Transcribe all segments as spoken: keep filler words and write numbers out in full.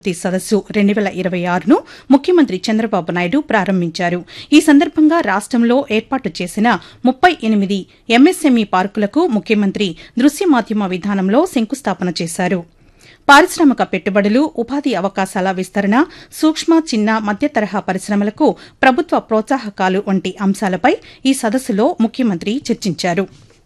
ఈ సదస్సు రెండు వేల ఇరవై ఆరును ముఖ్యమంత్రి చంద్రబాబు నాయుడు ప్రారంభించారు. ఈ సందర్భంగా రాష్టంలో ఏర్పాటు చేసిన ముప్పై ఎనిమిది ఎంఎస్ఎంఈ పార్కులకు ముఖ్యమంత్రి దృశ్య మాధ్యమ విధానంలో శంకుస్థాపన చేశారు. పారిశ్రామిక పెట్టుబడులు, ఉపాధి అవకాశాల విస్తరణ, సూక్ష్మ, చిన్న, మధ్య తరహా పరిశ్రమలకు ప్రభుత్వ ప్రోత్సాహకాలు వంటి అంశాలపై ఈ సదస్సులో ముఖ్యమంత్రి చర్చించారు.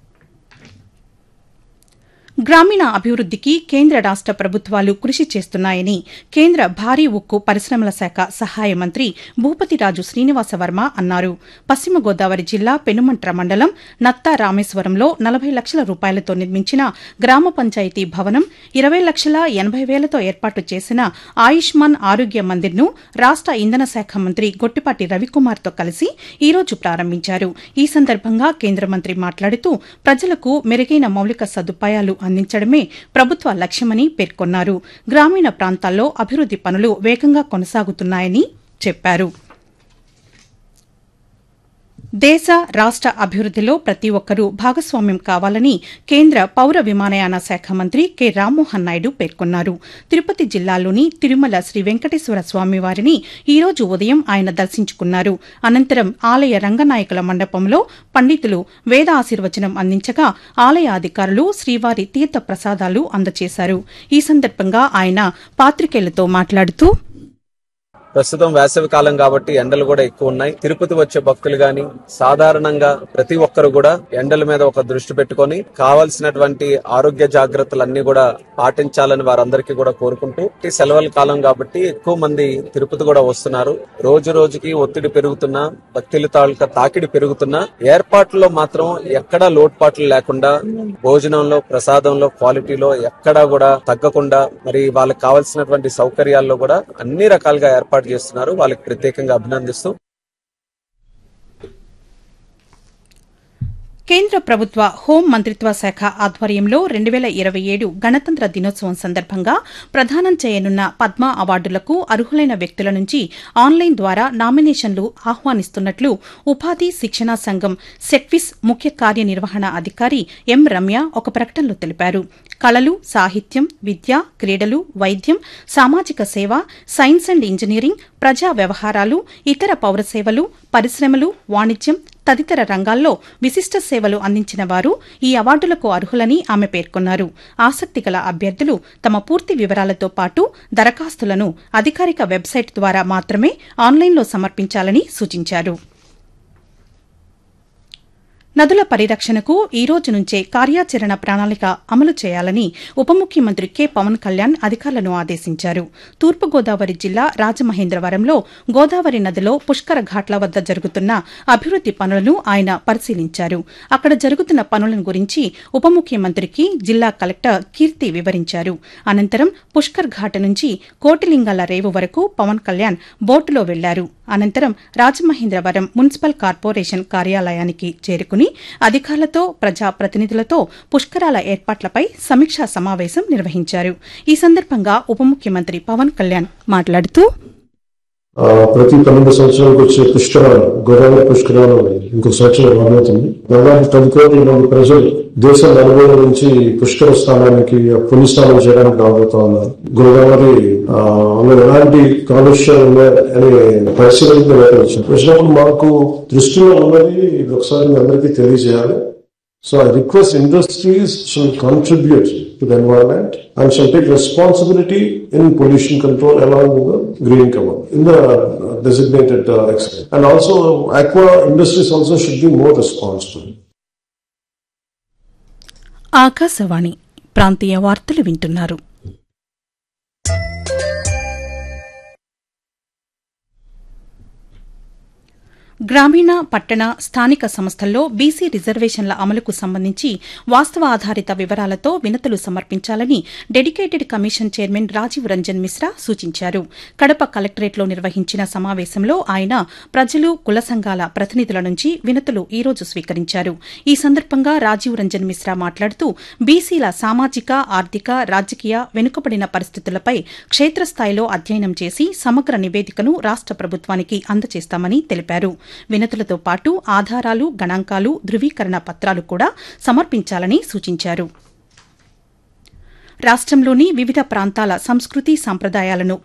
గ్రామీణ అభివృద్దికి కేంద్ర రాష్ట ప్రభుత్వాలు కృషి చేస్తున్నాయని కేంద్ర భారీ ఉక్కు పరిశ్రమల శాఖ సహాయ మంత్రి భూపతిరాజు శ్రీనివాసవర్మ అన్నారు. పశ్చిమ గోదావరి జిల్లా పెనుమంట్ర మండలం నత్తా రామేశ్వరంలో నలభై లక్షల రూపాయలతో నిర్మించిన గ్రామ పంచాయతీ భవనం, ఇరవై లక్షల ఎనబై వేలతో ఏర్పాటు చేసిన ఆయుష్మాన్ ఆరోగ్య మందిర్ను రాష్ట ఇంధన శాఖ మంత్రి గొట్టిపాటి రవికుమార్తో కలిసి ఈ రోజు ప్రారంభించారు. ఈ సందర్భంగా కేంద్ర మంత్రి మాట్లాడుతూ ప్రజలకు మెరుగైన మౌలిక సదుపాయాలు అందించడమే ప్రభుత్వ లక్ష్యమని పేర్కొన్నారు. గ్రామీణ ప్రాంతాల్లో అభివృద్ది పనులు వేగంగా కొనసాగుతున్నాయని చెప్పారు. దేశ, రాష్ట అభివృద్దిలో ప్రతి ఒక్కరూ భాగస్వామ్యం కావాలని కేంద్ర పౌర విమానయాన శాఖ మంత్రి కె రామ్మోహన్ నాయుడు పేర్కొన్నారు. తిరుపతి జిల్లాలోని తిరుమల శ్రీ వెంకటేశ్వర స్వామివారిని ఈ రోజు ఉదయం ఆయన దర్శించుకున్నారు. అనంతరం ఆలయ రంగనాయకుల మండపంలో పండితులు వేద ఆశీర్వచనం అందించగా ఆలయ అధికారులు శ్రీవారి తీర్థ ప్రసాదాలు అందజేశారు. ఈ సందర్భంగా ఆయన పాతికేయులతో మాట్లాడుతూ ప్రస్తుతం వేసవి కాలం కాబట్టి ఎండలు కూడా ఎక్కువ ఉన్నాయి. తిరుపతి వచ్చే భక్తులు గాని సాధారణంగా ప్రతి ఒక్కరు కూడా ఎండల మీద ఒక దృష్టి పెట్టుకుని కావాల్సినటువంటి ఆరోగ్య జాగ్రత్తలన్నీ కూడా పాటించాలని వారందరికీ కూడా కోరుకుంటూ, ఈ సెలవుల కాలం కాబట్టి ఎక్కువ మంది తిరుపతి కూడా వస్తున్నారు. రోజు రోజుకి ఒత్తిడి పెరుగుతున్నా, భక్తుల తాలూకా తాకిడి పెరుగుతున్నా ఏర్పాట్లలో మాత్రం ఎక్కడా లోటుపాట్లు లేకుండా భోజనంలో, ప్రసాదంలో, క్వాలిటీలో ఎక్కడా కూడా తగ్గకుండా మరి వాళ్ళకి కావాల్సినటువంటి సౌకర్యాల్లో కూడా అన్ని రకాలుగా ఏర్పాటు చేస్తున్నారు. వాళ్ళకి ప్రత్యేకంగా అభినందిస్తూ కేంద్ర ప్రభుత్వ హోం మంత్రిత్వ శాఖ ఆధ్వర్యంలో రెండు వేల ఇరవై ఏడు గణతంత్ర దినోత్సవం సందర్భంగా ప్రదానం చేయనున్న పద్మ అవార్డులకు అర్హులైన వ్యక్తుల నుంచి ఆన్లైన్ ద్వారా నామినేషన్లు ఆహ్వానిస్తున్నట్లు ఉపాధి శిక్షణా సంఘం సెట్విస్ ముఖ్య కార్యనిర్వహణ అధికారి ఎం రమ్య ఒక ప్రకటనలో తెలిపారు. కళలు, సాహిత్యం, విద్య, క్రీడలు, వైద్యం, సామాజిక సేవ, సైన్స్ అండ్ ఇంజనీరింగ్, ప్రజా వ్యవహారాలు, ఇతర పౌర సేవలు, పరిశ్రమలు, వాణిజ్యం తదితర రంగాల్లో విశిష్ట సేవలు అందించిన వారు ఈ అవార్డులకు అర్హులని ఆమె పేర్కొన్నారు. ఆసక్తిగల అభ్యర్థులు తమ పూర్తి వివరాలతో పాటు దరఖాస్తులను అధికారిక వెబ్సైట్ ద్వారా మాత్రమే ఆన్లైన్లో సమర్పించాలని సూచించారు. నదుల పరిరక్షణకు ఈ రోజు నుంచే కార్యాచరణ ప్రణాళిక అమలు చేయాలని ఉప ముఖ్యమంత్రి కె పవన్ కళ్యాణ్ అధికారులను ఆదేశించారు. తూర్పుగోదావరి జిల్లా రాజమహేంద్రవరంలో గోదావరి నదిలో పుష్కర ఘాట్ల వద్ద జరుగుతున్న అభివృద్ది పనులను ఆయన పరిశీలించారు. అక్కడ జరుగుతున్న పనులను గురించి ఉప ముఖ్యమంత్రికి జిల్లా కలెక్టర్ కీర్తి వివరించారు. అనంతరం పుష్కర్ ఘాట్ నుంచి కోటిలింగాల రేవు వరకు పవన్ కళ్యాణ్ బోటులో వెళ్లారు. అనంతరం రాజమహేంద్రవరం మున్సిపల్ కార్పొరేషన్ కార్యాలయానికి చేరుకుని అధికారులతో, ప్రజాప్రతినిధులతో పుష్కరాల ఏర్పాట్లపై సమీక్షా సమావేశం నిర్వహించారు. ఈ సందర్భంగా ఉప ముఖ్యమంత్రి పవన్ కళ్యాణ్ మాట్లాడుతూ ప్రతి పన్నెండు సంవత్సరాలకు వచ్చే పుష్కరాలు, గోదావరి పుష్కరాలు ఇంకో సంవత్సరం రాబోతుంది. దాదాపు పది కోట్ల మంది ప్రజలు దేశం నలుగురు నుంచి పుష్కర స్థానానికి పుణ్యస్నానం చేయడానికి రాబోతా ఉన్నారు. గోదావరి అందులో ఎలాంటి కాలుష్యం అనే పరిశీలన వచ్చింది. వచ్చినప్పుడు మాకు దృష్టిలో ఉన్నది ఒకసారి మీ అందరికీ తెలియజేయాలి. So I request industries should contribute to the environment and shall take responsibility in pollution control along with the green cover in the designated uh, extent. And also aqua industries also should be more responsible. Akashvani ప్రాంతీయ వార్తలు వింటున్నారు. గ్రామీణ, పట్టణ, స్థానిక సంస్థల్లో BC రిజర్వేషన్ల అమలుకు సంబంధించి వాస్తవ ఆధారిత వివరాలతో వినతులు సమర్పించాలని dedicated commission chairman Rajiv Ranjan Mishra సూచించారు. కడప కలెక్టరేట్లో నిర్వహించిన సమావేశంలో ఆయన ప్రజలు, కుల సంఘాల ప్రతినిధుల నుంచి వినతులు ఈ రోజు స్వీకరించారు. ఈ సందర్భంగా రాజీవ్ రంజన్ మిశ్రా మాట్లాడుతూ బీసీల సామాజిక, ఆర్థిక, రాజకీయ వెనుకబడిన పరిస్థితులపై క్షేత్రస్థాయిలో అధ్యయనం చేసి సమగ్ర నివేదికను రాష్ట ప్రభుత్వానికి అందజేస్తామని తెలిపారు. వినతులతో పాటు ఆధారాలు, గణాంకాలు, ధృవీకరణ పత్రాలు కూడా సమర్పించాలని సూచించారు. రాష్టంలోని వివిధ ప్రాంతాల సంస్కృతి సంప్రదాయాలను